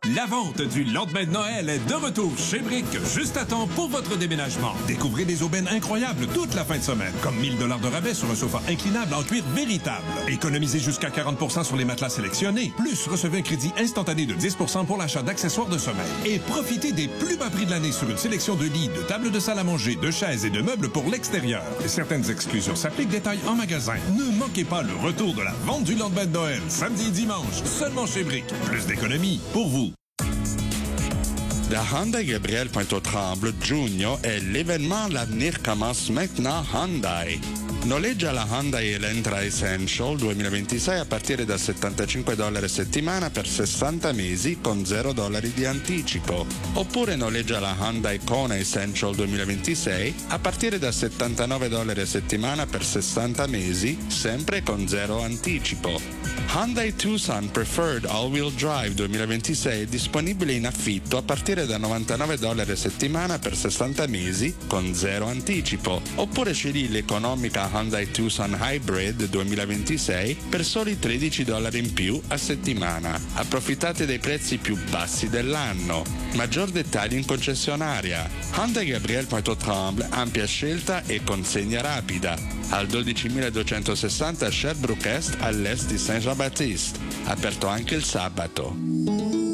La vente du lendemain de Noël est de retour chez Brick, juste à temps pour votre déménagement. Découvrez des aubaines incroyables toute la fin de semaine, comme 1000 $ de rabais sur un sofa inclinable en cuir véritable. Économisez jusqu'à 40 % sur les matelas sélectionnés. Plus, recevez un crédit instantané de 10 % pour l'achat d'accessoires de sommeil. Et profitez des plus bas prix de l'année sur une sélection de lits, de tables de salle à manger, de chaises et de meubles pour l'extérieur. Certaines exclusions s'appliquent, détails en magasin. Ne manquez pas le retour de la vente du lendemain de Noël, samedi et dimanche, seulement chez Brick. Plus d'économies pour vous. Da Hyundai Gabriel Pointeau-Tremble Giugno e l'événement L'avenir commence maintenant Hyundai. Noleggia la Hyundai Elantra Essential 2026 a partire da $75 a settimana per 60 mesi con $0 di anticipo. Oppure noleggia la Hyundai Kona Essential 2026 a partire da $79 a settimana per 60 mesi, sempre con 0 anticipo. Hyundai Tucson Preferred All-Wheel Drive 2026 è disponibile in affitto a partire da $99 a settimana per 60 mesi con 0 anticipo. Oppure scegli l'economica Hyundai Tucson Hybrid 2026 per soli $13 in più a settimana. Approfittate dei prezzi più bassi dell'anno. Maggior dettagli in concessionaria. Hyundai Gabriel Pointeau-Tremble, ampia scelta e consegna rapida. Al 12.260 Sherbrooke Est all'est di Saint-Jean-Baptiste. Aperto anche il sabato.